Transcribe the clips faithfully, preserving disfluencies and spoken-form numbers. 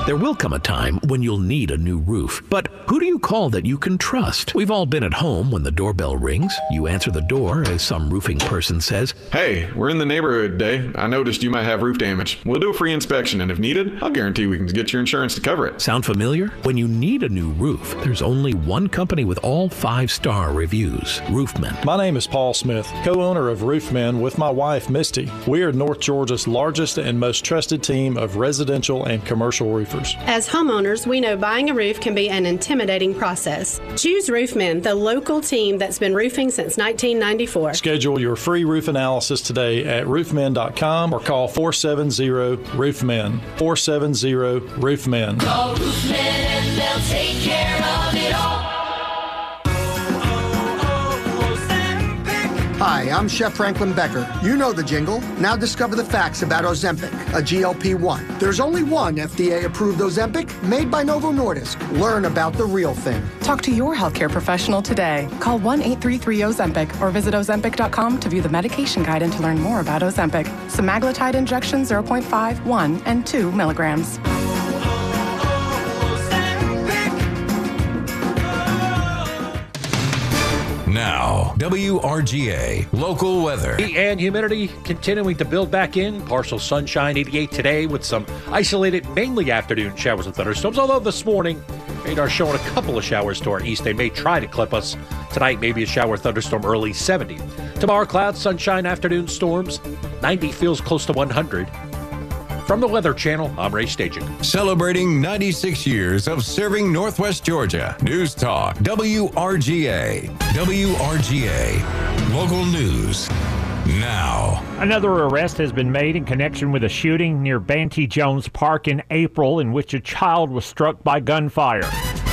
There will come a time when you'll need a new roof, but who do you call that you can trust? We've all been at home when the doorbell rings. You answer the door as some roofing person says, "Hey, we're in the neighborhood today. I noticed you might have roof damage. We'll do a free inspection, and if needed, I'll guarantee we can get your insurance to cover it." Sound familiar? When you need a new roof, there's only one company with all five-star reviews, Roofmen. My name is Paul Smith, co-owner of Roofmen with my wife, Misty. We are North Georgia's largest and most trusted team of residential and commercial roofers. As homeowners, we know buying a roof can be an intimidating process. Choose Roofmen, the local team that's been roofing since nineteen ninety-four. Schedule your free roof analysis today at roofmen dot com or call four seven zero roofmen. four seven zero roofmen. Call Roofmen and they'll take care of it all. Hi, I'm Chef Franklin Becker. You know the jingle. Now discover the facts about Ozempic, a G L P one. There's only one F D A-approved Ozempic made by Novo Nordisk. Learn about the real thing. Talk to your healthcare professional today. Call one eight three three Ozempic or visit ozempic dot com to view the medication guide and to learn more about Ozempic. Semaglutide injection zero point five, one, and two milligrams. Now, W R G A local weather. Heat and humidity continuing to build back in. Partial sunshine, eighty-eight today with some isolated, mainly afternoon showers and thunderstorms. Although this morning, radar showing a couple of showers to our east. They may try to clip us. Tonight, maybe a shower thunderstorm early, seventy. Tomorrow, clouds, sunshine, afternoon storms. ninety feels close to one hundred. From the Weather Channel, I'm Ray Staging. Celebrating ninety-six years of serving Northwest Georgia. News Talk, W R G A. W R G A. Local news now. Another arrest has been made in connection with a shooting near Banty Jones Park in April in which a child was struck by gunfire.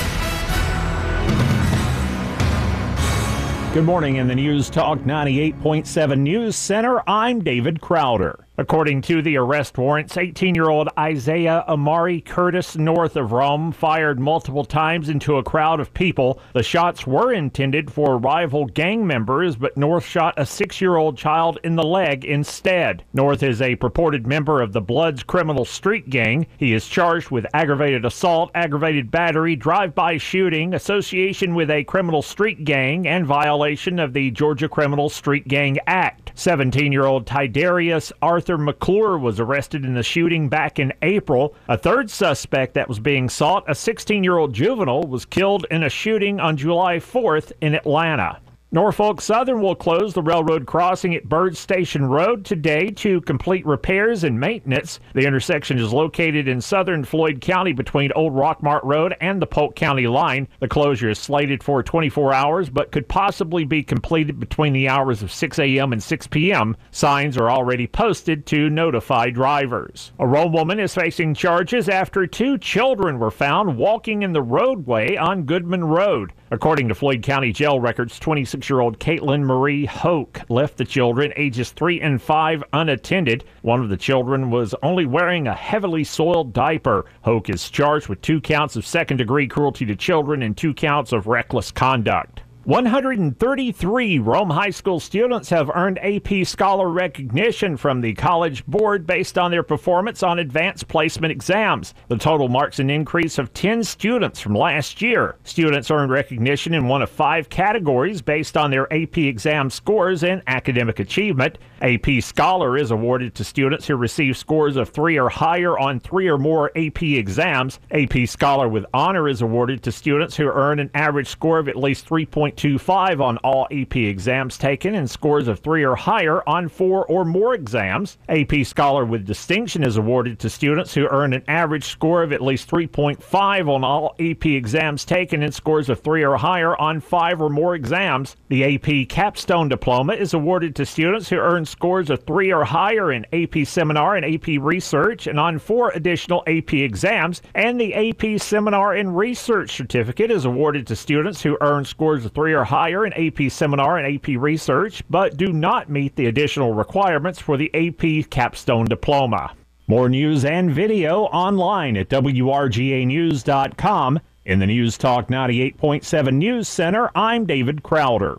Good morning in the News Talk ninety-eight point seven News Center. I'm David Crowder. According to the arrest warrants, eighteen-year-old Isaiah Amari Curtis, north of Rome, fired multiple times into a crowd of people. The shots were intended for rival gang members, but North shot a six-year-old child in the leg instead. North is a purported member of the Bloods criminal street gang. He is charged with aggravated assault, aggravated battery, drive-by shooting, association with a criminal street gang, and violation of the Georgia Criminal Street Gang Act. seventeen-year-old Tidarius Arthur McClure was arrested in the shooting back in April. A third suspect that was being sought, a sixteen-year-old juvenile, was killed in a shooting on July fourth in Atlanta. Norfolk Southern will close the railroad crossing at Bird Station Road today to complete repairs and maintenance. The intersection is located in southern Floyd County between Old Rockmart Road and the Polk County line. The closure is slated for twenty-four hours, but could possibly be completed between the hours of six a.m. and six p.m. Signs are already posted to notify drivers. A Rome woman is facing charges after two children were found walking in the roadway on Goodman Road. According to Floyd County jail records, twenty-six-year-old Caitlin Marie Hoke left the children ages three and five unattended. One of the children was only wearing a heavily soiled diaper. Hoke is charged with two counts of second-degree cruelty to children and two counts of reckless conduct. one hundred thirty-three Rome High School students have earned A P Scholar recognition from the College Board based on their performance on advanced placement exams. The total marks an increase of ten students from last year. Students earned recognition in one of five categories based on their A P exam scores and academic achievement. A P Scholar is awarded to students who receive scores of three or higher on three or more A P exams. A P Scholar with Honor is awarded to students who earn an average score of at least three point two five on all A P exams taken and scores of three or higher on four or more exams. A P Scholar with Distinction is awarded to students who earn an average score of at least three point five on all A P exams taken and scores of three or higher on five or more exams. The A P Capstone Diploma is awarded to students who earn scores of three or higher in A P Seminar and A P Research and on four additional A P exams. And the A P Seminar and Research Certificate is awarded to students who earn scores of three or higher in A P Seminar and A P Research, but do not meet the additional requirements for the A P Capstone Diploma. More news and video online at W R G A news dot com. In the News Talk ninety-eight point seven News Center, I'm David Crowder.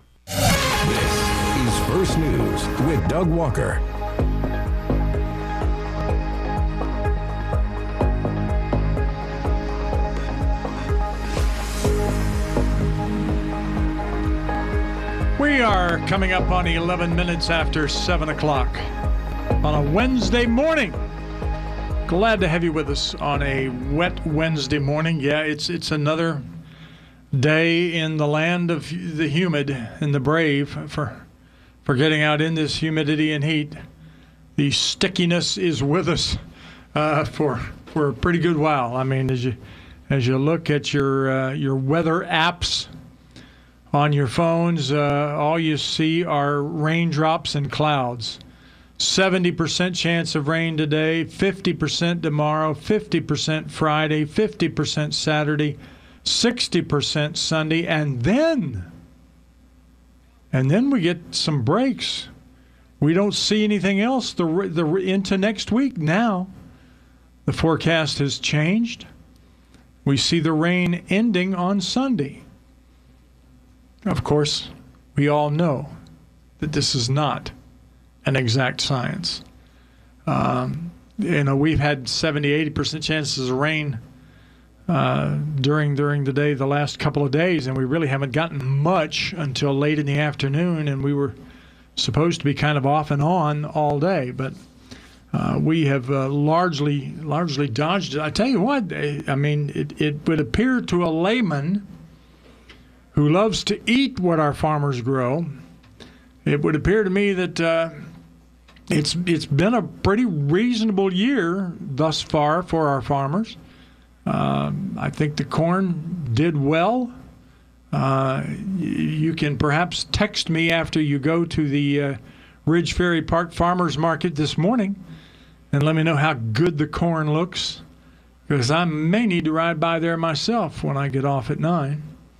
This is First News with Doug Walker. are coming up on eleven minutes after seven o'clock on a Wednesday morning. Glad to have you with us on a wet Wednesday morning. Yeah, it's it's another day in the land of the humid and the brave for for getting out in this humidity and heat. The stickiness is with us uh, for for a pretty good while. I mean, as you as you look at your uh, your weather apps on your phones, uh, all you see are raindrops and clouds. seventy percent chance of rain today, fifty percent tomorrow, fifty percent Friday, fifty percent Saturday, sixty percent Sunday, and then, and then we get some breaks. We don't see anything else the, the, into next week now. The forecast has changed. We see the rain ending on Sunday. Of course, we all know that this is not an exact science. Um, you know, we've had seventy, eighty percent chances of rain uh, during during the day the last couple of days, and we really haven't gotten much until late in the afternoon, and we were supposed to be kind of off and on all day, but uh, we have uh, largely largely dodged it. I tell you what, I mean, it, it would appear to a layman who loves to eat what our farmers grow, it would appear to me that uh, it's it's been a pretty reasonable year thus far for our farmers. Uh, I think the corn did well. Uh, you can perhaps text me after you go to the uh, Ridge Ferry Park Farmers Market this morning and let me know how good the corn looks, because I may need to ride by there myself when I get off at nine.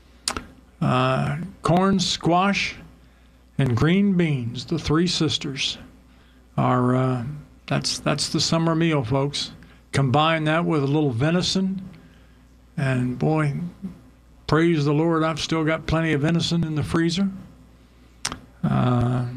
Uh, corn, squash, and green beans, the three sisters, are uh, that's that's the summer meal, folks. Combine that with a little venison, and boy, praise the Lord, I've still got plenty of venison in the freezer, uh,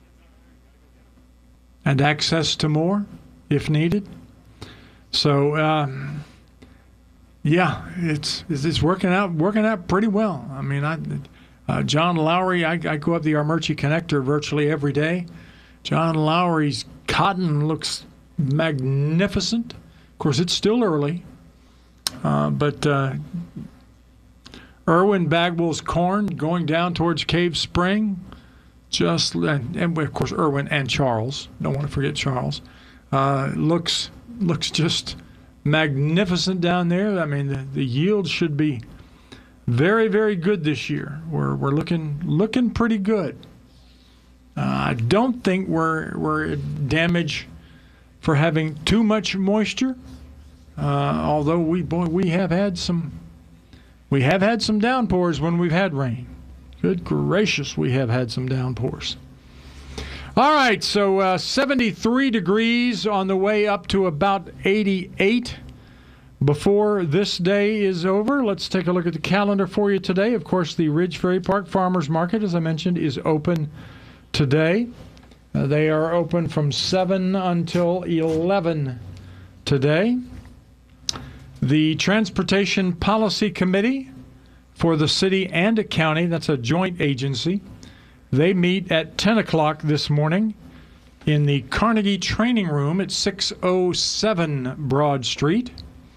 and access to more if needed. So. Uh, Yeah, it's it's working out working out pretty well. I mean, I, uh, John Lowry, I, I go up the Armurchie Connector virtually every day. John Lowry's cotton looks magnificent. Of course, it's still early, uh, but uh, Irwin Bagwell's corn going down towards Cave Spring, just and, and of course Irwin and Charles. Don't want to forget Charles. Uh, looks looks just magnificent down there. I mean, the, the yield should be very, very good this year. We're we're looking looking pretty good. Uh, I don't think we're we're at damage for having too much moisture. Uh, although we boy we have had some we have had some downpours when we've had rain. Good gracious, we have had some downpours. All right, so uh, seventy-three degrees on the way up to about eighty-eight before this day is over. Let's take a look at the calendar for you today. Of course, the Ridge Ferry Park Farmers Market, as I mentioned, is open today. Uh, they are open from seven until eleven today. The Transportation Policy Committee for the city and the county, that's a joint agency, they meet at ten o'clock this morning in the Carnegie Training Room at six oh seven Broad Street.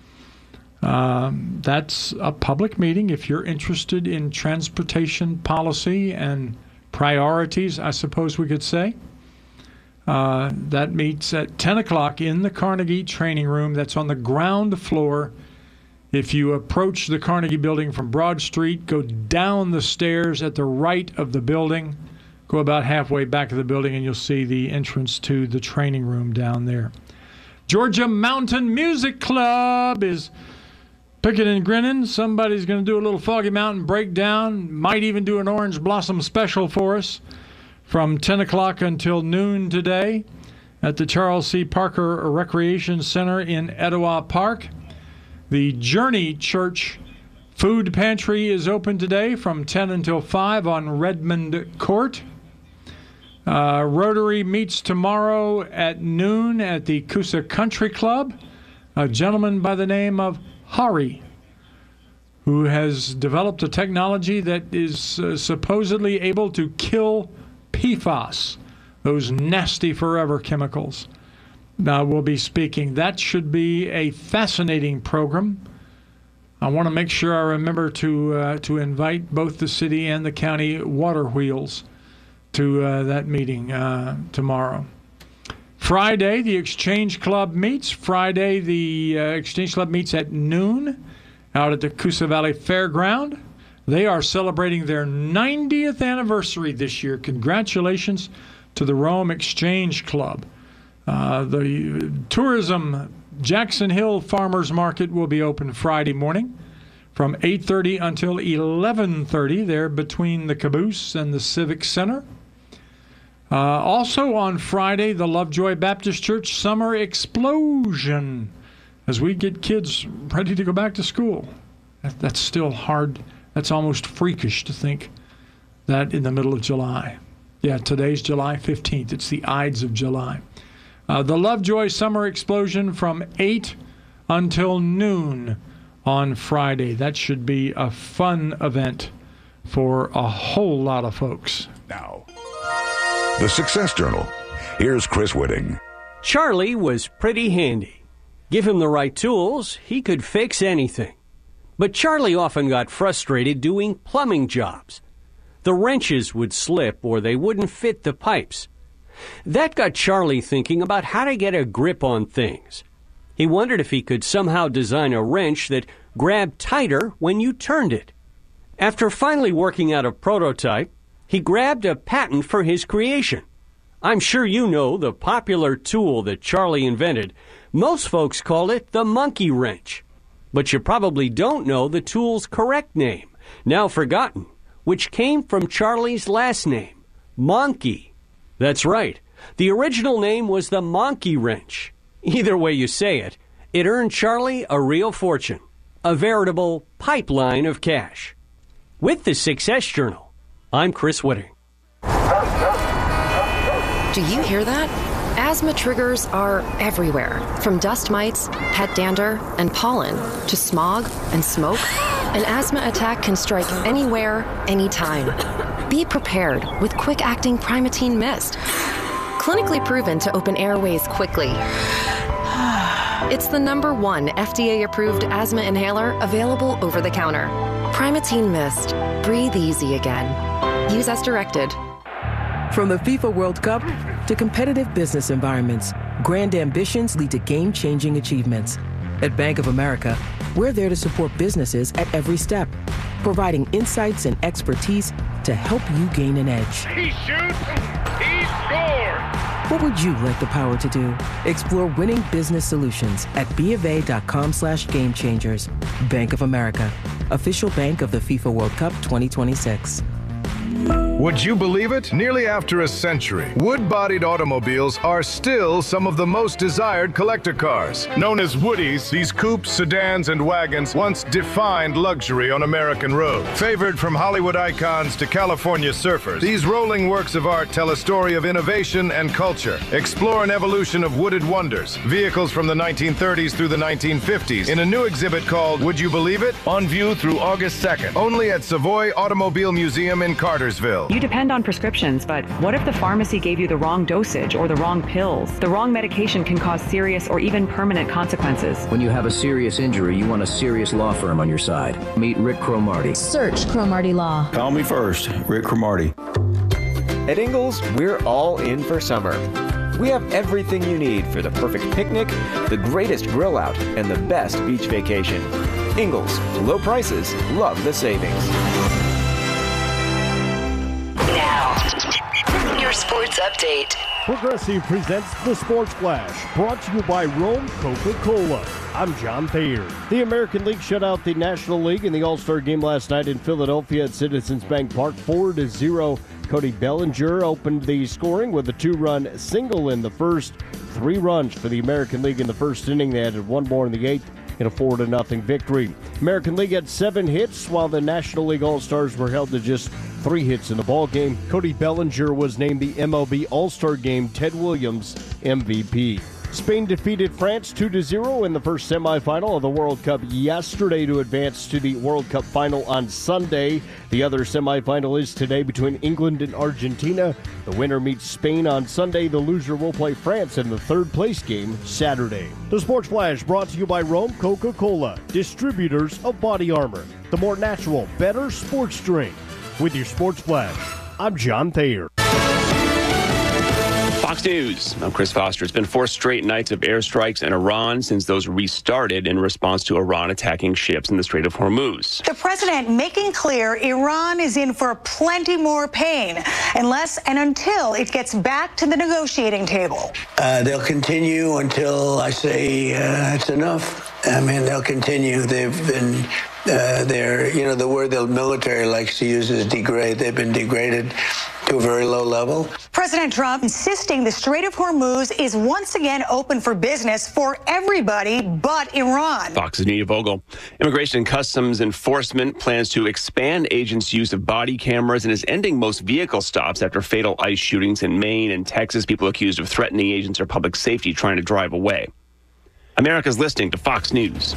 Um, that's a public meeting if you're interested in transportation policy and priorities, I suppose we could say. Uh, that meets at ten o'clock in the Carnegie Training Room. That's on the ground floor. If you approach the Carnegie Building from Broad Street, go down the stairs at the right of the building, go about halfway back of the building, and you'll see the entrance to the training room down there. Georgia Mountain Music Club is picking and grinning. Somebody's going to do a little Foggy Mountain breakdown, might even do an Orange Blossom special for us from ten o'clock until noon today at the Charles C. Parker Recreation Center in Etowah Park. The Journey Church Food Pantry is open today from ten until five on Redmond Court. Uh, Rotary meets tomorrow at noon at the Coosa Country Club. A gentleman by the name of Hari, who has developed a technology that is uh, supposedly able to kill P FAS, those nasty forever chemicals. Uh, we'll be speaking. That should be a fascinating program. I want to make sure I remember to uh, to invite both the city and the county water wheels to uh, that meeting uh, tomorrow. Friday, the Exchange Club meets. Friday, the uh, Exchange Club meets at noon out at the Coosa Valley Fairground. They are celebrating their ninetieth anniversary this year. Congratulations to the Rome Exchange Club. Uh, the tourism Jackson Hill Farmers Market will be open Friday morning from eight thirty until eleven thirty. There between the Caboose and the Civic Center. Uh, also on Friday, the Lovejoy Baptist Church Summer Explosion as we get kids ready to go back to school. That, that's still hard. That's almost freakish to think that in the middle of July. Yeah, today's July fifteenth. It's the Ides of July. Uh, the Lovejoy Summer Explosion from eight until noon on Friday. That should be a fun event for a whole lot of folks. Now, the Success Journal. Here's Chris Whitting. Charlie was pretty handy. Give him the right tools, he could fix anything. But Charlie often got frustrated doing plumbing jobs. The wrenches would slip or they wouldn't fit the pipes. That got Charlie thinking about how to get a grip on things. He wondered if he could somehow design a wrench that grabbed tighter when you turned it. After finally working out a prototype, he grabbed a patent for his creation. I'm sure you know the popular tool that Charlie invented. Most folks call it the monkey wrench. But you probably don't know the tool's correct name, now forgotten, which came from Charlie's last name, Monkey. That's right. The original name was the Monkey Wrench. Either way you say it, it earned Charlie a real fortune, a veritable pipeline of cash. With the Success Journal, I'm Chris Whitting. Do you hear that? Asthma triggers are everywhere, from dust mites, pet dander, and pollen, to smog and smoke. An asthma attack can strike anywhere, anytime. Be prepared with quick-acting Primatene Mist. Clinically proven to open airways quickly. It's the number one F D A-approved asthma inhaler available over the counter. Primatene Mist. Breathe easy again. Use as directed. From the FIFA World Cup to competitive business environments, grand ambitions lead to game-changing achievements. At Bank of America, we're there to support businesses at every step, providing insights and expertise to help you gain an edge. He shoots, he scores! What would you like the power to do? Explore winning business solutions at bofa.com slash game changers. Bank of America, official bank of the FIFA World Cup twenty twenty-six. Would you believe it? Nearly after a century, wood-bodied automobiles are still some of the most desired collector cars. Known as Woodies, these coupes, sedans, and wagons once defined luxury on American roads. Favored from Hollywood icons to California surfers, these rolling works of art tell a story of innovation and culture. Explore an evolution of wooded wonders, vehicles from the nineteen thirties through the nineteen fifties, in a new exhibit called Would You Believe It? On view through August second, only at Savoy Automobile Museum in Cartersville. You depend on prescriptions, but what if the pharmacy gave you the wrong dosage or the wrong pills? The wrong medication can cause serious or even permanent consequences. When you have a serious injury, you want a serious law firm on your side. Meet Rick Cromartie. Search Cromartie Law. Call me first, Rick Cromartie. At Ingles, we're all in for summer. We have everything you need for the perfect picnic, the greatest grill out, and the best beach vacation. Ingles, low prices, love the savings. Now, your sports update. Progressive presents the Sports Flash, brought to you by Rome Coca-Cola. I'm John Thayer. The American League shut out the National League in the All-Star game last night in Philadelphia at Citizens Bank Park, four to zero. Cody Bellinger opened the scoring with a two-run single in the first. Three runs for the American League in the first inning. They added one more in the eighth in a four to nothing victory. American League had seven hits, while the National League All-Stars were held to just three hits in the ballgame. Cody Bellinger was named the M L B All-Star Game Ted Williams M V P. Spain defeated France two to zero in the first semifinal of the World Cup yesterday to advance to the World Cup final on Sunday. The other semifinal is today between England and Argentina. The winner meets Spain on Sunday. The loser will play France in the third place game Saturday. The Sports Flash brought to you by Rome Coca-Cola, distributors of Body Armor, the more natural, better sports drink. With your Sports Flash, I'm John Thayer. Fox News, I'm Chris Foster. It's been four straight nights of airstrikes in Iran since those restarted in response to Iran attacking ships in the Strait of Hormuz. The president making clear Iran is in for plenty more pain unless and until it gets back to the negotiating table. Uh, they'll continue until I say uh, it's enough. I mean, they'll continue. They've been, uh, they're, you know, the word the military likes to use is degrade. They've been degraded to a very low level. President Trump insisting the Strait of Hormuz is once again open for business for everybody but Iran. Fox's Nina Vogel. Immigration and Customs Enforcement plans to expand agents' use of body cameras and is ending most vehicle stops after fatal ICE shootings in Maine and Texas. People accused of threatening agents or public safety trying to drive away. America's listening to Fox News.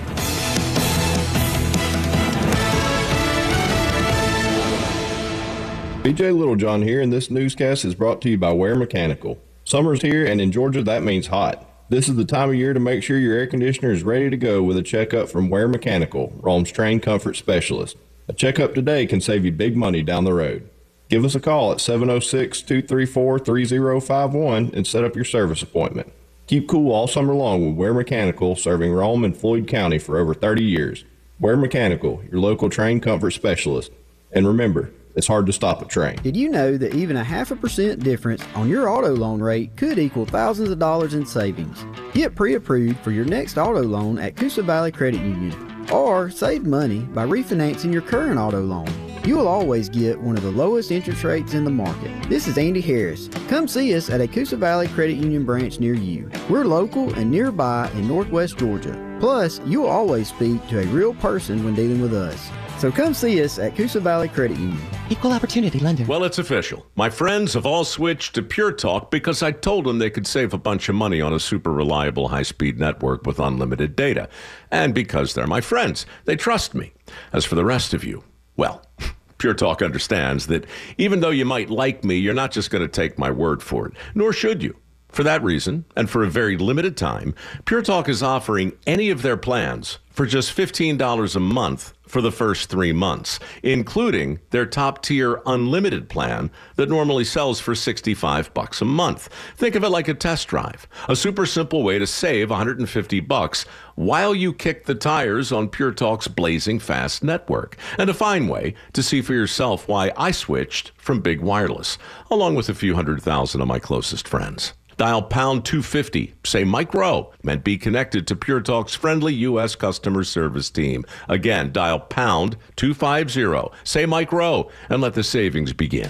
B J Littlejohn here, and this newscast is brought to you by Ware Mechanical. Summer's here, and in Georgia, that means hot. This is the time of year to make sure your air conditioner is ready to go with a checkup from Ware Mechanical, Rome's trained comfort specialist. A checkup today can save you big money down the road. Give us a call at seven oh six, two three four, three oh five one and set up your service appointment. Keep cool all summer long with Ware Mechanical, serving Rome and Floyd County for over thirty years. Ware Mechanical, your local trained comfort specialist. And remember, it's hard to stop a train. Did you know that even a half a percent difference on your auto loan rate could equal thousands of dollars in savings? Get pre-approved for your next auto loan at Coosa Valley Credit Union, or save money by refinancing your current auto loan. You will always get one of the lowest interest rates in the market. This is Andy Harris. Come see us at a Coosa Valley Credit Union branch near you. We're local and nearby in Northwest Georgia. Plus, you will always speak to a real person when dealing with us. So come see us at Coosa Valley Credit Union. Equal opportunity lender. Well, it's official. My friends have all switched to Pure Talk because I told them they could save a bunch of money on a super reliable high-speed network with unlimited data. And because they're my friends, they trust me. As for the rest of you, well, Pure Talk understands that even though you might like me, you're not just going to take my word for it, nor should you. For that reason, and for a very limited time, Pure Talk is offering any of their plans for just fifteen dollars a month for the first three months, including their top-tier unlimited plan that normally sells for sixty-five bucks a month. Think of it like a test drive, a super simple way to save one hundred fifty bucks while you kick the tires on Pure Talk's blazing fast network, and a fine way to see for yourself why I switched from Big Wireless, along with a few hundred thousand of my closest friends. Dial pound two fifty, say Mike Rowe, and be connected to Pure Talk's friendly U S customer service team. Again, dial pound two fifty, say Mike Rowe, and let the savings begin.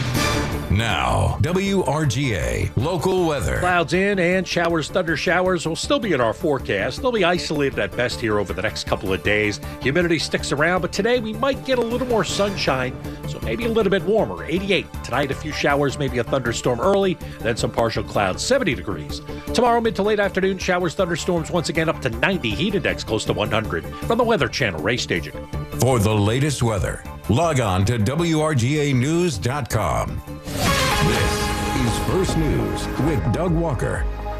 Now, W R G A local weather. Clouds in and showers, thunder showers will still be in our forecast. They'll be isolated at best here over the next couple of days. Humidity sticks around, but today we might get a little more sunshine, so maybe a little bit warmer. eighty-eight. Tonight, a few showers, maybe a thunderstorm early, then some partial clouds, seventy degrees. Tomorrow, mid to late afternoon, showers, thunderstorms once again up to ninety. Heat index close to one hundred. From the Weather Channel, Ray Staging. For the latest weather, log on to W R G A news dot com. This is First News with Doug Walker.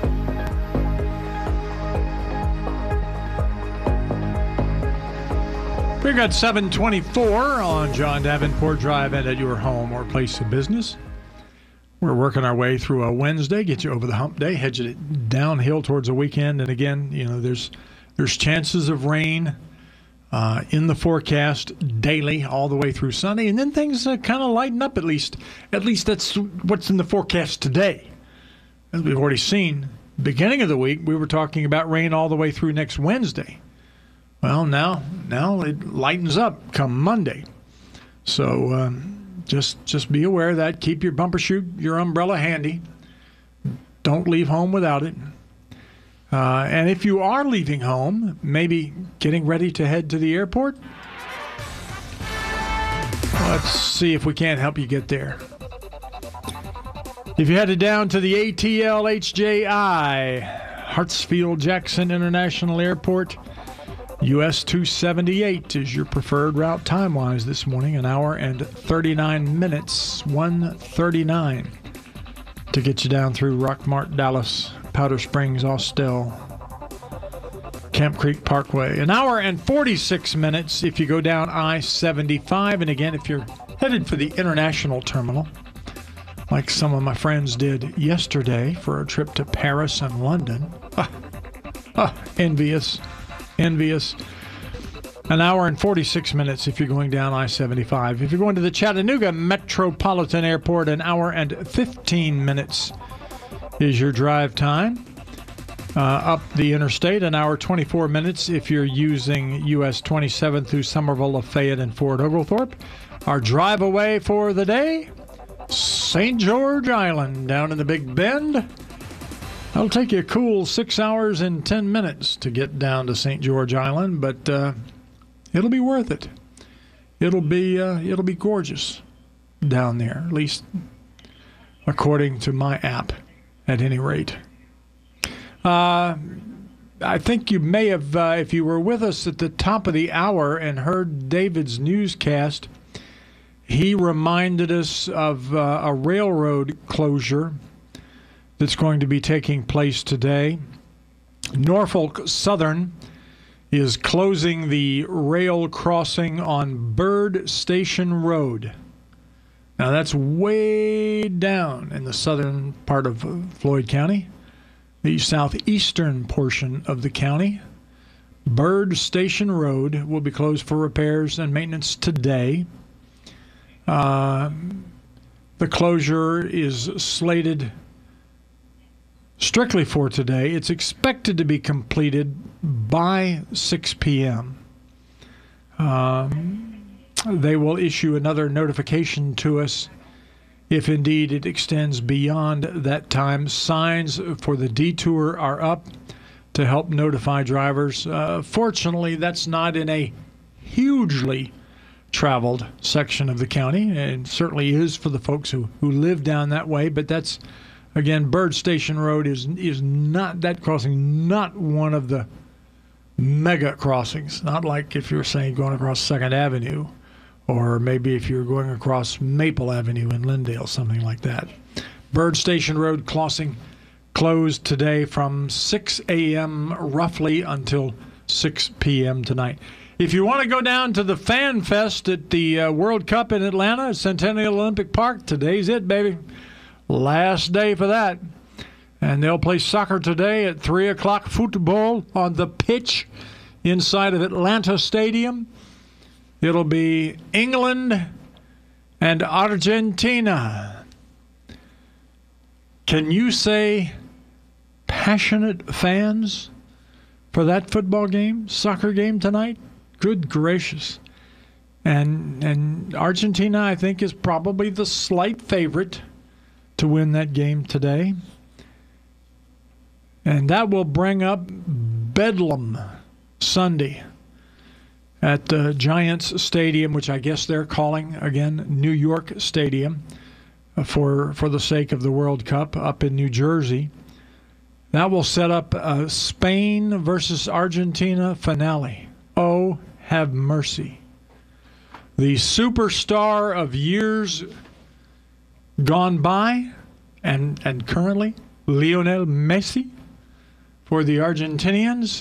We got seven twenty-four on John Davenport Drive and at your home or place of business. We're working our way through a Wednesday, get you over the hump day, head you downhill towards the weekend. And again, you know, there's there's chances of rain uh, in the forecast daily all the way through Sunday, and then things uh, kind of lighten up. At least, at least that's what's in the forecast today. As we've already seen, beginning of the week, we were talking about rain all the way through next Wednesday. Well, now, now it lightens up come Monday. So um, just just be aware of that. Keep your bumper chute, your umbrella handy. Don't leave home without it. Uh, and if you are leaving home, maybe getting ready to head to the airport, let's see if we can't help you get there. If you headed down to the A T L H J I Hartsfield-Jackson International Airport. U S two seventy-eight is your preferred route time-wise this morning. An hour and thirty-nine minutes, one thirty-nine to get you down through Rockmart, Dallas, Powder Springs, Austell, Camp Creek Parkway. An hour and forty-six minutes if you go down I seventy-five. And again, if you're headed for the international terminal, like some of my friends did yesterday for a trip to Paris and London. Ah, ah, envious. Envious. An hour and forty-six minutes if you're going down I seventy-five. If you're going to the Chattanooga Metropolitan Airport, an hour and fifteen minutes is your drive time. Uh, up the interstate, an hour twenty-four minutes if you're using U S twenty-seven through Somerville, Lafayette, and Fort Oglethorpe. Our drive away for the day, Saint George Island down in the Big Bend. It'll take you a cool six hours and ten minutes to get down to Saint George Island, but uh, it'll be worth it. It'll be uh, it'll be gorgeous down there, at least according to my app, at any rate. Uh, I think you may have, uh, if you were with us at the top of the hour and heard David's newscast, he reminded us of uh, a railroad closure that's going to be taking place today. Norfolk Southern is closing the rail crossing on Bird Station Road. Now that's way down in the southern part of Floyd County, the southeastern portion of the county. Bird Station Road will be closed for repairs and maintenance today. Uh, the closure is slated strictly for today. It's expected to be completed by six p.m. Um, they will issue another notification to us if indeed it extends beyond that time. Signs for the detour are up to help notify drivers. Uh, fortunately, that's not in a hugely traveled section of the county, and certainly is for the folks who, who live down that way, but that's, again, Bird Station Road is is not, that crossing, not one of the mega crossings. Not like if you're saying going across second Avenue, or maybe if you're going across Maple Avenue in Lindale, something like that. Bird Station Road crossing closed today from six a.m. roughly until six p.m. tonight. If you want to go down to the Fan Fest at the uh, World Cup in Atlanta at Centennial Olympic Park, today's it, baby. Last day for that. And they'll play soccer today at three o'clock, football on the pitch inside of Atlanta Stadium. It'll be England and Argentina. Can you say passionate fans for that football game, soccer game tonight? Good gracious. And and Argentina, I think, is probably the slight favorite to win that game today. And that will bring up Bedlam Sunday at the Giants Stadium, which I guess they're calling, again, New York Stadium for, for the sake of the World Cup up in New Jersey. That will set up a Spain versus Argentina finale. Oh, have mercy. The superstar of years gone by and, and currently, Lionel Messi for the Argentinians,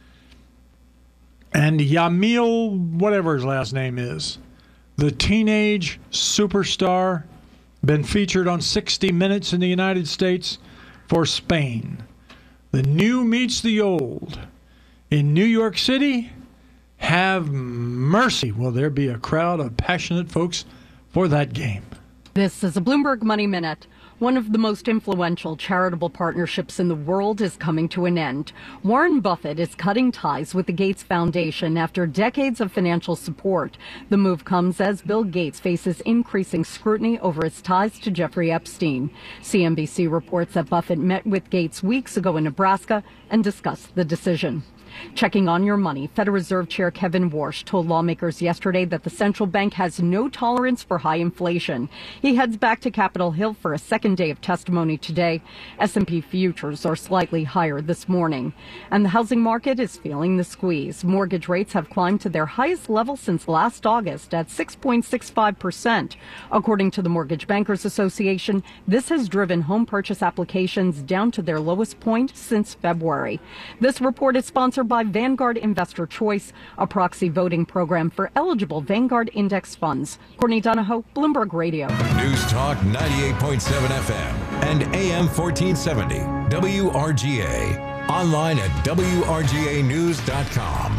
and Yamil, whatever his last name is, the teenage superstar, been featured on sixty minutes in the United States for Spain. The new meets the old. In New York City, have mercy. Will there be a crowd of passionate folks for that game? This is a Bloomberg Money Minute. One of the most influential charitable partnerships in the world is coming to an end. Warren Buffett is cutting ties with the Gates Foundation after decades of financial support. The move comes as Bill Gates faces increasing scrutiny over his ties to Jeffrey Epstein. C N B C reports that Buffett met with Gates weeks ago in Nebraska and discussed the decision. Checking on your money, Federal Reserve Chair Kevin Warsh told lawmakers yesterday that the central bank has no tolerance for high inflation. He heads back to Capitol Hill for a second day of testimony today. S and P futures are slightly higher this morning. And the housing market is feeling the squeeze. Mortgage rates have climbed to their highest level since last August at six point six five percent. According to the Mortgage Bankers Association, this has driven home purchase applications down to their lowest point since February. This report is sponsored by Vanguard Investor Choice, a proxy voting program for eligible Vanguard Index funds. Courtney Donahoe, Bloomberg Radio. News Talk ninety-eight point seven F M and A M fourteen seventy W R G A. Online at W R G A news dot com.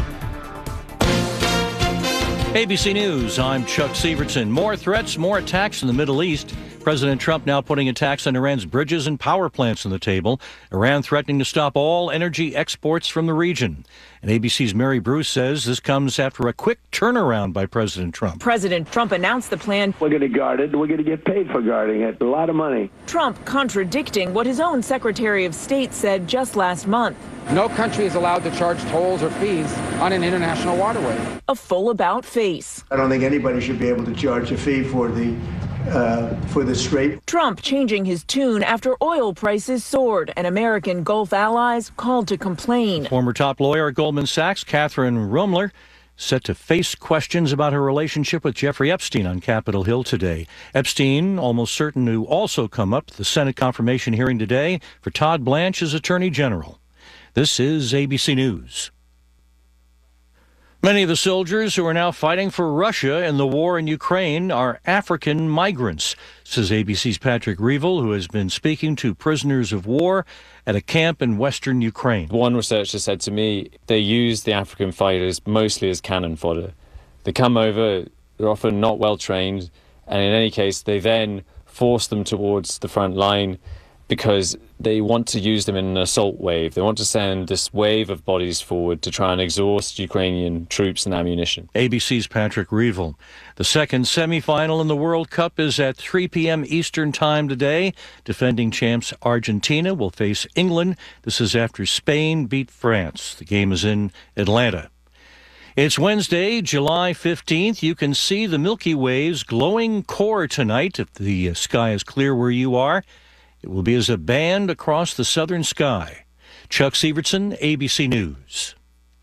A B C News, I'm Chuck Sievertson. More threats, more attacks in the Middle East. President Trump now putting attacks on Iran's bridges and power plants on the table. Iran threatening to stop all energy exports from the region. And A B C's Mary Bruce says this comes after a quick turnaround by President Trump. President Trump announced the plan. We're going to guard it. We're going to get paid for guarding it. A lot of money. Trump contradicting what his own Secretary of State said just last month. No country is allowed to charge tolls or fees on an international waterway. A full about face. I don't think anybody should be able to charge a fee for the uh, for the Strait. Trump changing his tune after oil prices soared and American Gulf allies called to complain. Former top lawyer at Goldman Sachs, Catherine Rumler, set to face questions about her relationship with Jeffrey Epstein on Capitol Hill today. Epstein, almost certain to also come up at the Senate confirmation hearing today for Todd Blanche as Attorney General. This is A B C News. Many of the soldiers who are now fighting for Russia in the war in Ukraine are African migrants, says A B C's Patrick Reevell, who has been speaking to prisoners of war at a camp in western Ukraine. One researcher said to me they use the African fighters mostly as cannon fodder. They come over, they're often not well trained, and in any case, they then force them towards the front line because they want to use them in an assault wave. They want to send this wave of bodies forward to try and exhaust Ukrainian troops and ammunition. A B C's Patrick Reevell. The second semifinal in the World Cup is at three p.m. Eastern Time today. Defending champs Argentina will face England. This is after Spain beat France. The game is in Atlanta. It's Wednesday, July fifteenth. You can see the Milky Way's glowing core tonight if the sky is clear where you are. It will be as a band across the southern sky. Chuck Sievertson, A B C News.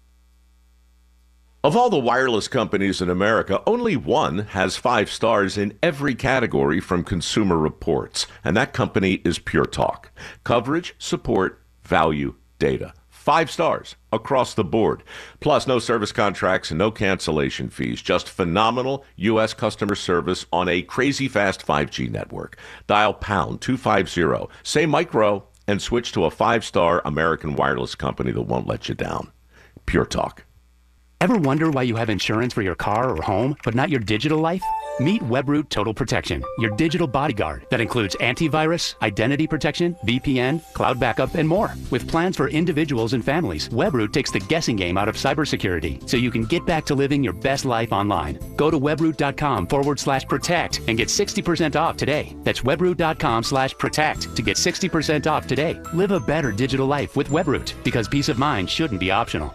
Of all the wireless companies in America, only one has five stars in every category from Consumer Reports, and that company is Pure Talk. Coverage, support, value, data. Five stars across the board. Plus, no service contracts and no cancellation fees. Just phenomenal U S customer service on a crazy fast five G network. Dial pound two fifty, say micro, and switch to a five-star American wireless company that won't let you down. Pure Talk. Ever wonder why you have insurance for your car or home, but not your digital life? Meet Webroot Total Protection, your digital bodyguard that includes antivirus, identity protection, V P N, cloud backup, and more. With plans for individuals and families, Webroot takes the guessing game out of cybersecurity so you can get back to living your best life online. Go to webroot.com forward slash protect and get sixty percent off today. That's webroot.com slash protect to get sixty percent off today. Live a better digital life with Webroot because peace of mind shouldn't be optional.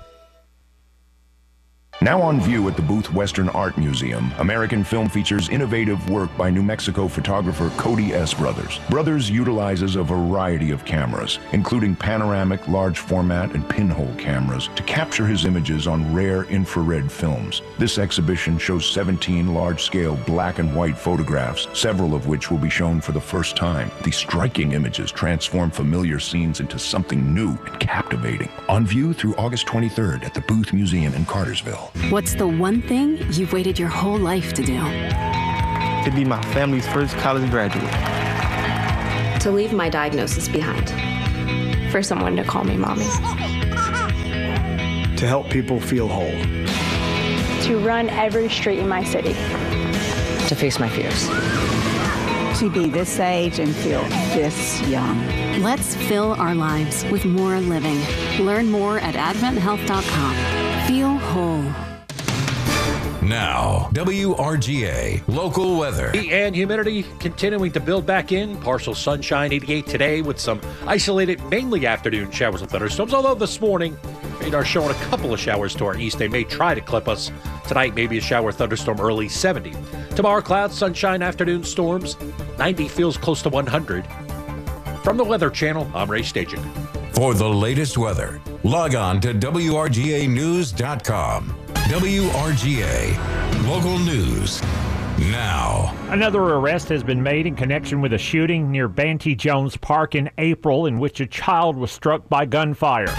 Now on view at the Booth Western Art Museum, American Film features innovative work by New Mexico photographer Cody S. Brothers. Brothers utilizes a variety of cameras, including panoramic, large format, and pinhole cameras to capture his images on rare infrared films. This exhibition shows seventeen large-scale black and white photographs, several of which will be shown for the first time. These striking images transform familiar scenes into something new and captivating. On view through August twenty-third at the Booth Museum in Cartersville. What's the one thing you've waited your whole life to do? To be my family's first college graduate. To leave my diagnosis behind. For someone to call me mommy. To help people feel whole. To run every street in my city. To face my fears. To be this age and feel this young. Let's fill our lives with more living. Learn more at advent health dot com. Feel whole. Now, W R G A local weather. And humidity continuing to build back in. Partial sunshine, eighty-eight today with some isolated, mainly afternoon showers and thunderstorms. Although this morning, Radar showing a couple of showers to our east. They may try to clip us tonight. Maybe a shower, thunderstorm early, seventy. Tomorrow, clouds, sunshine, afternoon storms. ninety feels close to one hundred. From the Weather Channel, I'm Ray Stajic. For the latest weather, log on to W R G A news dot com. W R G A, local news now. Another arrest has been made in connection with a shooting near Banty Jones Park in April in which a child was struck by gunfire.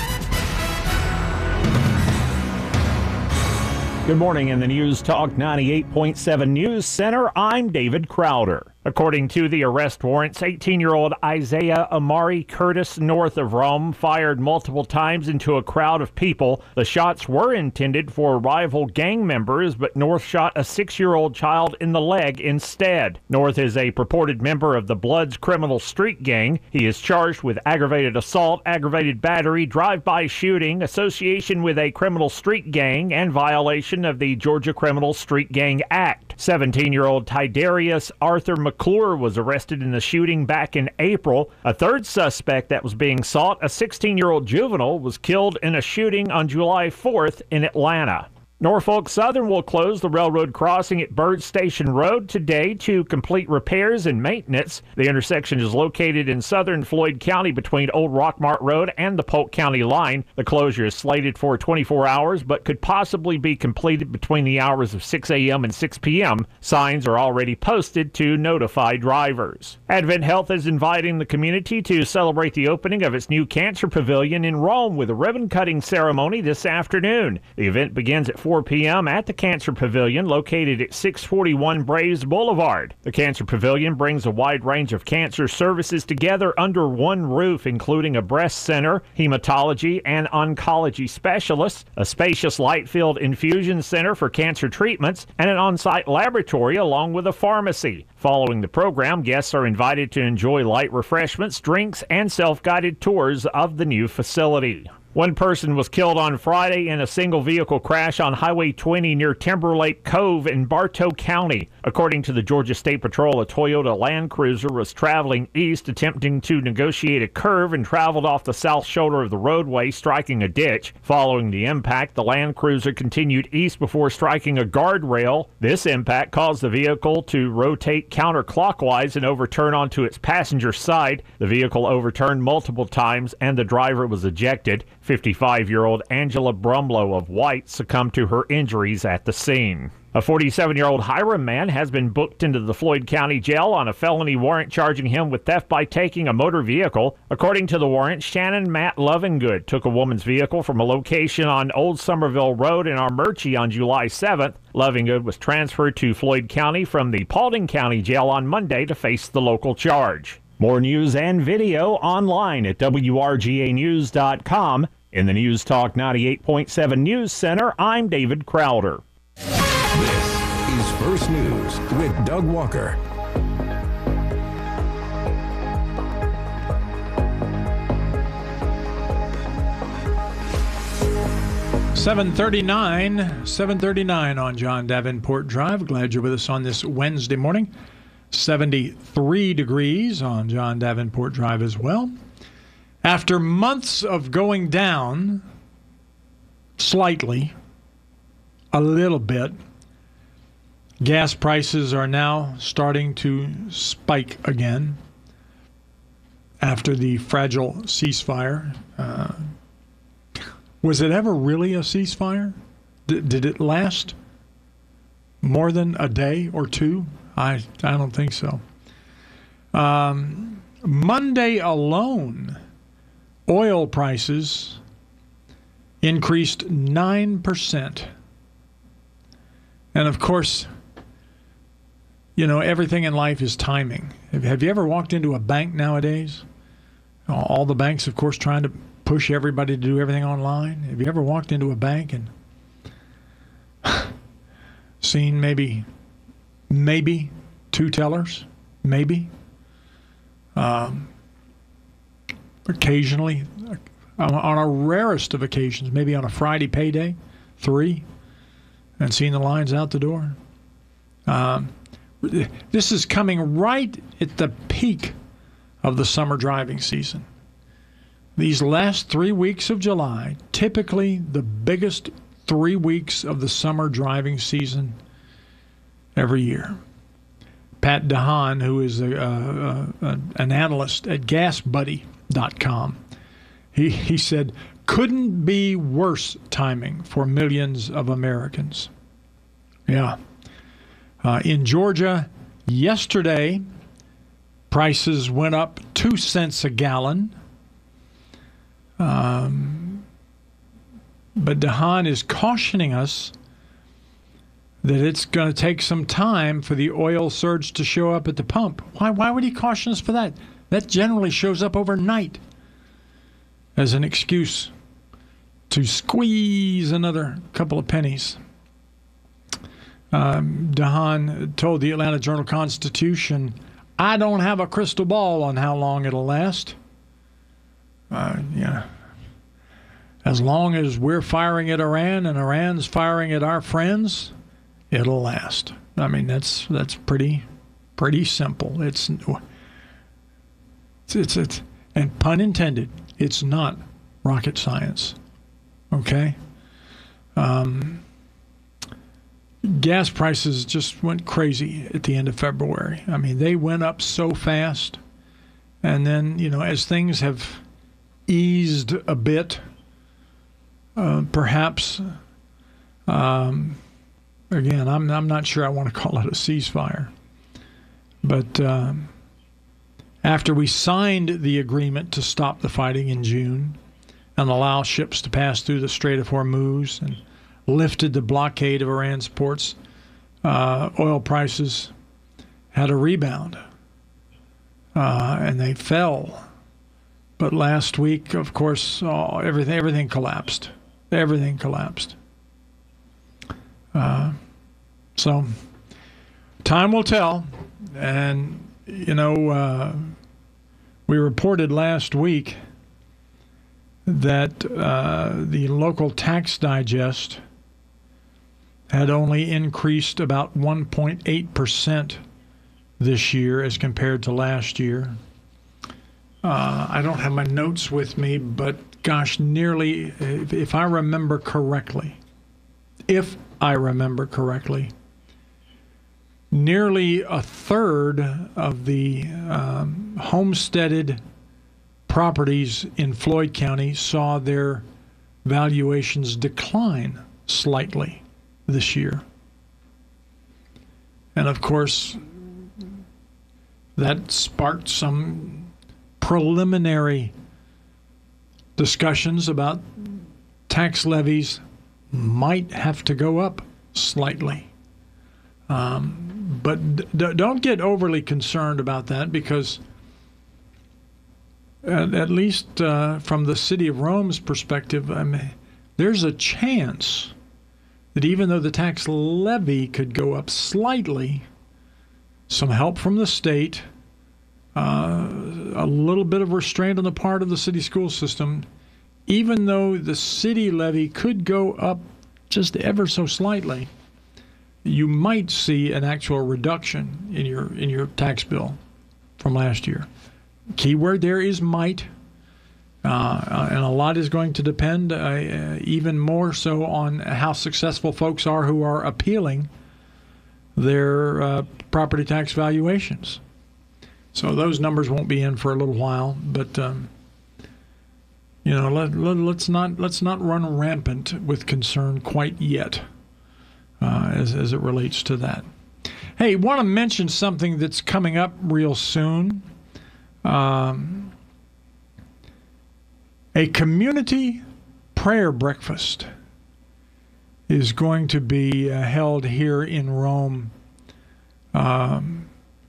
Good morning in the News Talk ninety-eight point seven News Center. I'm David Crowder. According to the arrest warrants, eighteen-year-old Isaiah Amari Curtis, north of Rome, fired multiple times into a crowd of people. The shots were intended for rival gang members, but North shot a six-year-old child in the leg instead. North is a purported member of the Bloods criminal street gang. He is charged with aggravated assault, aggravated battery, drive-by shooting, association with a criminal street gang, and violation of the Georgia Criminal Street Gang Act. seventeen-year-old Tidarius Arthur McClure was arrested in the shooting back in April. A third suspect that was being sought, a sixteen-year-old juvenile, was killed in a shooting on July fourth in Atlanta. Norfolk Southern will close the railroad crossing at Bird Station Road today to complete repairs and maintenance. The intersection is located in southern Floyd County between Old Rockmart Road and the Polk County line. The closure is slated for twenty-four hours, but could possibly be completed between the hours of six a.m. and six p.m. Signs are already posted to notify drivers. Advent Health is inviting the community to celebrate the opening of its new cancer pavilion in Rome with a ribbon-cutting ceremony this afternoon. The event begins at four p.m. at the Cancer Pavilion located at six forty-one Braves Boulevard. The Cancer Pavilion brings a wide range of cancer services together under one roof, including a breast center, hematology, and oncology specialists, a spacious light-filled infusion center for cancer treatments, and an on-site laboratory along with a pharmacy. Following the program, guests are invited to enjoy light refreshments, drinks, and self-guided tours of the new facility. One person was killed on Friday in a single-vehicle crash on Highway twenty near Timberlake Cove in Bartow County. According to the Georgia State Patrol, a Toyota Land Cruiser was traveling east attempting to negotiate a curve and traveled off the south shoulder of the roadway, striking a ditch. Following the impact, the Land Cruiser continued east before striking a guardrail. This impact caused the vehicle to rotate counterclockwise and overturn onto its passenger side. The vehicle overturned multiple times and the driver was ejected. fifty-five-year-old Angela Brumlow of White succumbed to her injuries at the scene. A forty-seven-year-old Hiram man has been booked into the Floyd County Jail on a felony warrant charging him with theft by taking a motor vehicle. According to the warrant, Shannon Matt Lovingood took a woman's vehicle from a location on Old Somerville Road in Armurchie on July seventh. Lovingood was transferred to Floyd County from the Paulding County Jail on Monday to face the local charge. More news and video online at W R G A news dot com. In the News Talk ninety-eight point seven News Center, I'm David Crowder. This is First News with Doug Walker. seven thirty-nine, seven thirty-nine on John Davenport Drive. Glad you're with us on this Wednesday morning. seventy-three degrees on John Davenport Drive as well. After months of going down slightly, a little bit, gas prices are now starting to spike again after the fragile ceasefire. Uh, was it ever really a ceasefire? D- did it last more than a day or two? I, I don't think so. Um, Monday alone, oil prices increased nine percent. And of course, you know, everything in life is timing. Have, have you ever walked into a bank nowadays? All the banks, of course, trying to push everybody to do everything online. Have you ever walked into a bank and seen maybe, maybe two tellers? Maybe. Um, occasionally, on a rarest of occasions, maybe on a Friday payday, three, and seeing the lines out the door. Um, this is coming right at the peak of the summer driving season. these last three weeks of July, typically the biggest three weeks of the summer driving season every year. Pat DeHaan, who is a, a, a, an analyst at gas buddy dot com, he, he said, couldn't be worse timing for millions of Americans. Yeah. Uh, in Georgia, yesterday, prices went up two cents a gallon. Um, but DeHaan is cautioning us that it's going to take some time for the oil surge to show up at the pump. Why, why would he caution us for that? That generally shows up overnight as an excuse to squeeze another couple of pennies. Um, DeHaan told the Atlanta Journal-Constitution, I don't have a crystal ball on how long it'll last. Uh, yeah. As long as we're firing at Iran and Iran's firing at our friends, it'll last. I mean, that's that's pretty pretty simple. It's it's it's, it's and pun intended, it's not rocket science. Okay? Um, gas prices just went crazy at the end of February. I mean, they went up so fast. And then, you know, as things have eased a bit, uh, perhaps, um, again, I'm, I'm not sure I want to call it a ceasefire. But um, after we signed the agreement to stop the fighting in June and allow ships to pass through the Strait of Hormuz and lifted the blockade of Iran's ports, uh, oil prices had a rebound, uh, and they fell. But last week, of course, oh, everything everything collapsed. Everything collapsed. Uh, so time will tell. And, you know, uh, we reported last week that uh, the local tax digest had only increased about one point eight percent this year as compared to last year. Uh, I don't have my notes with me, but gosh, nearly, if, if I remember correctly, if I remember correctly, nearly a third of the um, homesteaded properties in Floyd County saw their valuations decline slightly this year. And of course, that sparked some preliminary discussions about tax levies might have to go up slightly. Um, but d- don't get overly concerned about that, because at, at least uh, from the city of Rome's perspective, I mean, there's a chance that even though the tax levy could go up slightly, some help from the state, uh, a little bit of restraint on the part of the city school system, even though the city levy could go up just ever so slightly, you might see an actual reduction in your in your tax bill from last year. Keyword there is might, uh, and a lot is going to depend uh, even more so on how successful folks are who are appealing their uh, property tax valuations. So those numbers won't be in for a little while, but um, you know, let, let, let's not let's not run rampant with concern quite yet. Uh, as, as it relates to that. Hey, want to mention something that's coming up real soon. Um, a community prayer breakfast is going to be uh, held here in Rome um,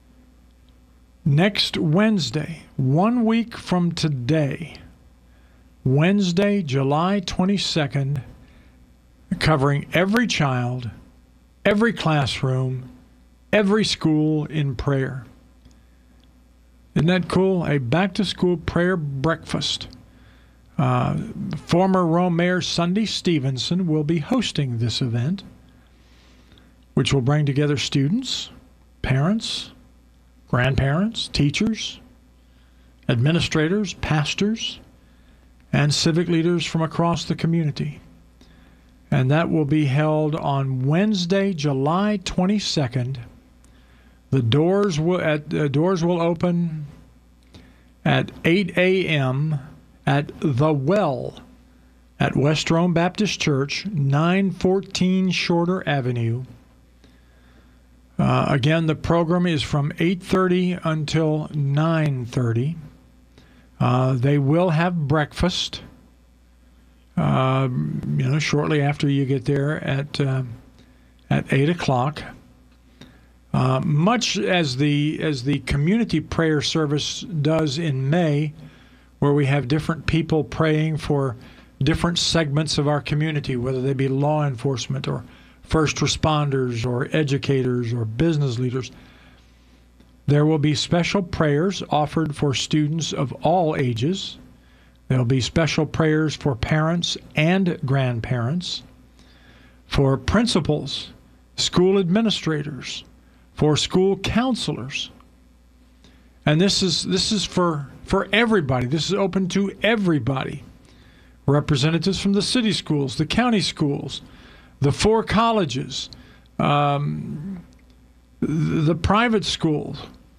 next Wednesday, one week from today, Wednesday, July twenty-second, covering every child, every classroom, every school in prayer. Isn't that cool? A back-to-school prayer breakfast. Uh, former Rome Mayor Sunday Stevenson will be hosting this event, which will bring together students, parents, grandparents, teachers, administrators, pastors, and civic leaders from across the community. And that will be held on Wednesday, July twenty-second. The doors will at uh, doors will open at eight a.m. at The Well at West Rome Baptist Church, nine fourteen Shorter Avenue. Uh, again, the program is from eight thirty until nine thirty. Uh, they will have breakfast, uh, you know, shortly after you get there at uh, at eight o'clock. Uh, much as the as the community prayer service does in May, where we have different people praying for different segments of our community, whether they be law enforcement or first responders or educators or business leaders. There will be special prayers offered for students of all ages. There will be special prayers for parents and grandparents, for principals, school administrators, for school counselors. And this is this is for, for everybody. This is open to everybody. Representatives from the city schools, the county schools, the four colleges, um, the private schools.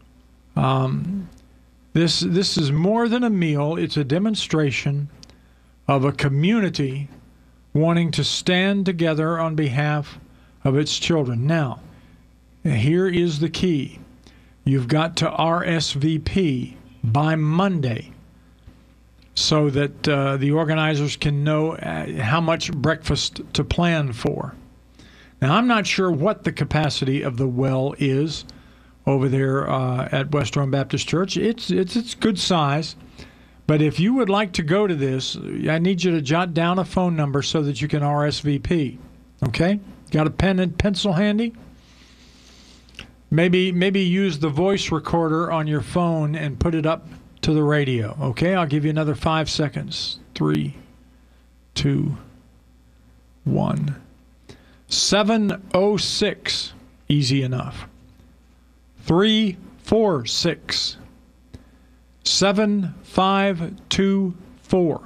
Um, this this is more than a meal. It's a demonstration of a community wanting to stand together on behalf of its children. Now, here is the key. You've got to R S V P by Monday so that uh, the organizers can know uh, how much breakfast to plan for. Now, I'm not sure what the capacity of the well is over there uh, at West Rome Baptist Church. It's, it's, it's good size. But if you would like to go to this, I need you to jot down a phone number so that you can R S V P. Okay? Got a pen and pencil handy? Maybe maybe use the voice recorder on your phone and put it up to the radio. Okay, I'll give you another five seconds. Three, two, one. seven oh six, easy enough. three four six, seven five two four.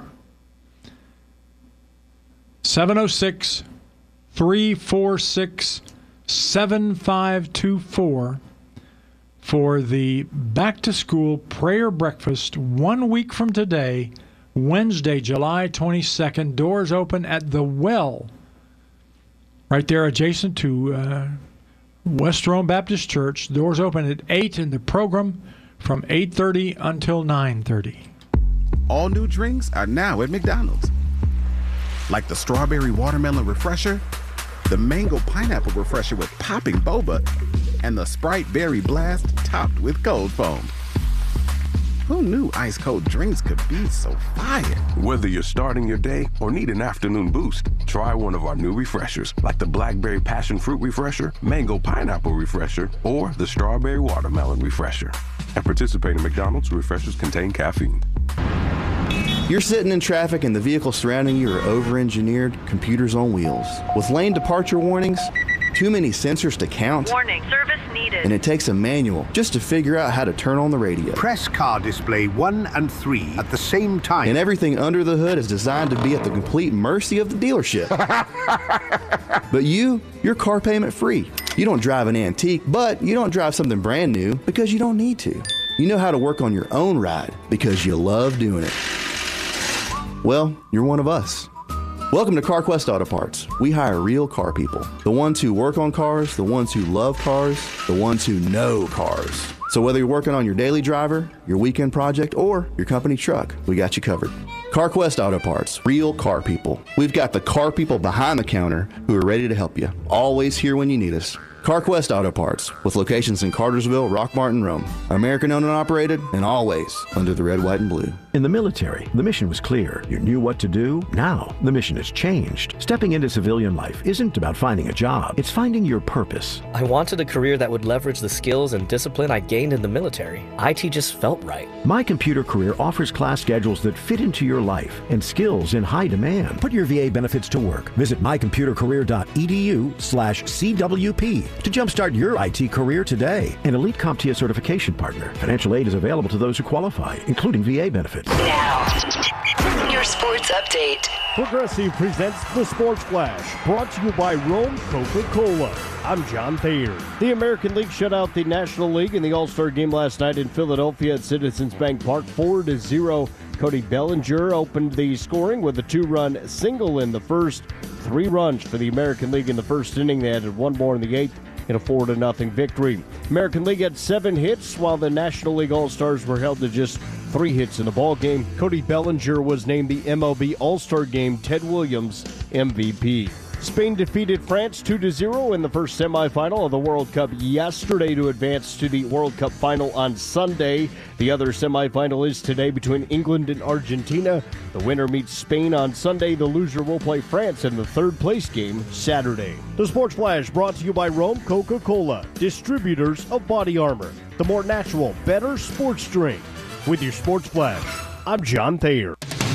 seven oh six, three four six, seven five two four for the back-to-school prayer breakfast one week from today, Wednesday, July twenty-second. Doors open at The Well, right there adjacent to uh, West Rome Baptist Church. Doors open at eight, and the program from eight thirty until nine thirty. All new drinks are now at McDonald's. Like the strawberry watermelon refresher, the mango pineapple refresher with popping boba, and the Sprite berry blast topped with cold foam. Who knew ice cold drinks could be so fire? Whether you're starting your day or need an afternoon boost, try one of our new refreshers, like the blackberry passion fruit refresher, mango pineapple refresher, or the strawberry watermelon refresher. At participating McDonald's, refreshers contain caffeine. You're sitting in traffic and the vehicles surrounding you are over-engineered computers on wheels. With lane departure warnings, too many sensors to count. Warning, service needed. And it takes a manual just to figure out how to turn on the radio. Press car display one and three at the same time. And everything under the hood is designed to be at the complete mercy of the dealership. But you, you're car payment free. You don't drive an antique, but you don't drive something brand new because you don't need to. You know how to work on your own ride because you love doing it. Well, you're one of us. Welcome to CarQuest Auto Parts. We hire real car people. The ones who work on cars, the ones who love cars, the ones who know cars. So whether you're working on your daily driver, your weekend project, or your company truck, we got you covered. CarQuest Auto Parts, real car people. We've got the car people behind the counter who are ready to help you. Always here when you need us. CarQuest Auto Parts, with locations in Cartersville, Rockmart, and Rome. American owned and operated, and always under the red, white, and blue. In the military, the mission was clear. You knew what to do. Now, the mission has changed. Stepping into civilian life isn't about finding a job. It's finding your purpose. I wanted a career that would leverage the skills and discipline I gained in the military. I T just felt right. My Computer Career offers class schedules that fit into your life and skills in high demand. Put your V A benefits to work. Visit my computer career dot e d u slash C W P to jumpstart your I T career today. An Elite CompTIA certification partner. Financial aid is available to those who qualify, including V A benefits. Now, your Your sports update. Progressive presents the Sports Flash, brought to you by Rome Coca-Cola. I'm John Thayer. The American League shut out the National League in the All-Star game last night in Philadelphia at Citizens Bank Park, four to zero. Cody Bellinger opened the scoring with a two-run single in the first. Three runs for the American League in the first inning. They added one more in the eighth in a four to nothing victory. American League had seven hits, while the National League All-Stars were held to just three hits in the ball game. Cody Bellinger was named the M L B All-Star Game Ted Williams M V P. Spain defeated France two to zero in the first semifinal of the World Cup yesterday to advance to the World Cup final on Sunday. The other semifinal is today between England and Argentina. The winner meets Spain on Sunday. The loser will play France in the third place game Saturday. The Sports Flash brought to you by Rome Coca-Cola, distributors of Body Armor, the more natural, better sports drink. With your Sports Flash, I'm John Thayer.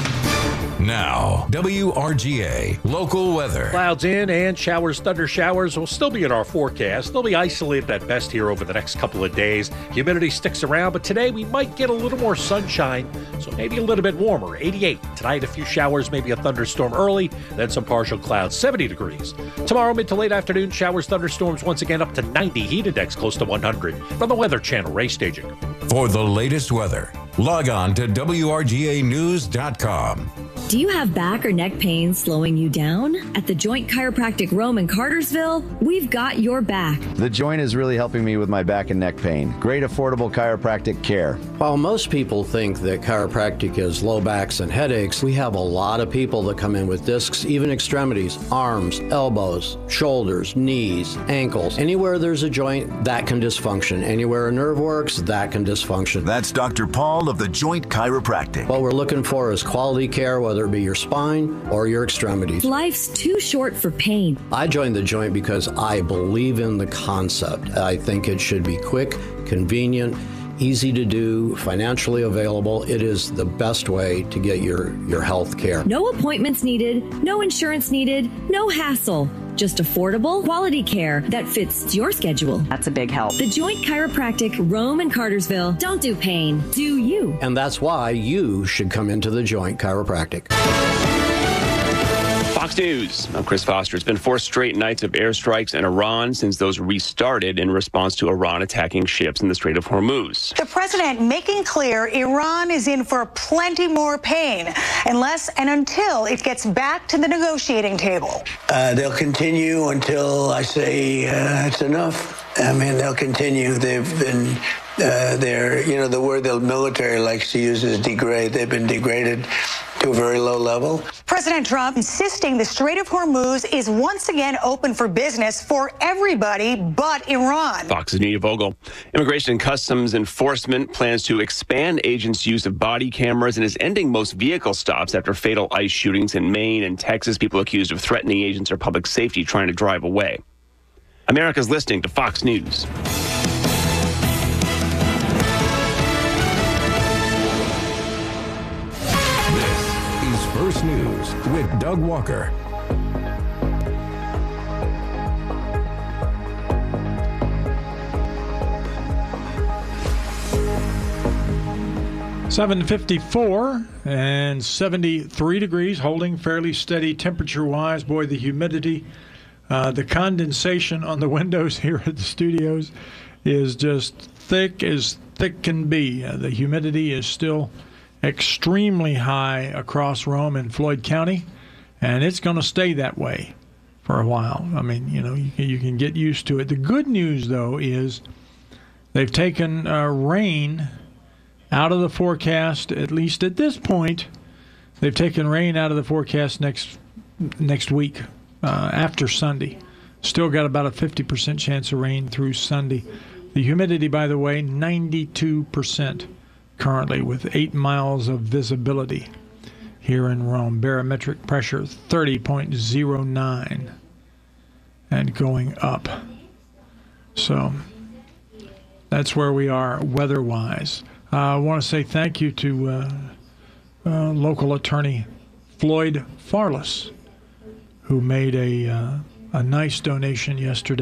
Now, W R G A local weather. Clouds in and showers, thunder showers will still be in our forecast. They'll be isolated at best here over the next couple of days. Humidity sticks around, but today we might get a little more sunshine, so maybe a little bit warmer. eighty-eight. Tonight, a few showers, maybe a thunderstorm early, then some partial clouds. seventy degrees. Tomorrow, mid to late afternoon, showers, thunderstorms once again up to ninety. Heat index close to one hundred. From the Weather Channel, Ray Staging. For the latest weather, log on to W R G A news dot com. Do you have back or neck pain slowing you down? At the Joint Chiropractic Rome in Cartersville, we've got your back. The Joint is really helping me with my back and neck pain. Great affordable chiropractic care. While most people think that chiropractic is low backs and headaches, we have a lot of people that come in with discs, even extremities, arms, elbows, shoulders, knees, ankles. Anywhere there's a joint, that can dysfunction. Anywhere a nerve works, that can dysfunction. That's Doctor Paul of the Joint Chiropractic. What we're looking for is quality care, whether it be your spine or your extremities. Life's too short for pain. I joined the Joint because I believe in the concept. I think it should be quick, convenient, easy to do, financially available. It is the best way to get your, your health care. No appointments needed, no insurance needed, no hassle. Just affordable, quality care that fits your schedule. That's a big help. The Joint Chiropractic, Rome and Cartersville. Don't do pain, do you. And that's why you should come into the Joint Chiropractic. Fox News. I'm Chris Foster. It's been four straight nights of airstrikes in Iran since those restarted in response to Iran attacking ships in the Strait of Hormuz. The president making clear Iran is in for plenty more pain unless and until it gets back to the negotiating table. Uh, they'll continue until I say uh, it's enough. I mean, they'll continue. They've been, uh, they're, you know, the word the military likes to use is degrade. They've been degraded to a very low level. President Trump insisting the Strait of Hormuz is once again open for business for everybody but Iran. Fox's Nina Vogel. Immigration and Customs Enforcement plans to expand agents' use of body cameras and is ending most vehicle stops after fatal ICE shootings in Maine and Texas. People accused of threatening agents or public safety trying to drive away. America's listening to Fox News. First News with Doug Walker. seven fifty-four and seventy-three degrees, holding fairly steady temperature-wise. Boy, the humidity, uh, the condensation on the windows here at the studios is just thick as thick can be. Uh, the humidity is still extremely high across Rome and Floyd County, and it's going to stay that way for a while. I mean, you know, you can, you can get used to it. The good news, though, is they've taken uh, rain out of the forecast, at least at this point. They've taken rain out of the forecast next next week, uh, after Sunday. Still got about a fifty percent chance of rain through Sunday. The humidity, by the way, ninety-two percent. Currently with eight miles of visibility here in Rome. Barometric pressure thirty point oh nine and going up. So that's where we are weather-wise. Uh, I want to say thank you to uh, uh, local attorney Floyd Farless, who made a, uh, a nice donation yesterday.